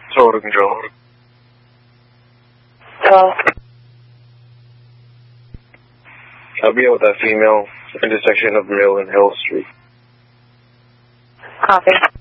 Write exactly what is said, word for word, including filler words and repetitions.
Total control. Hello? I'll be with that female, intersection of Mill and Hill Street. Copy.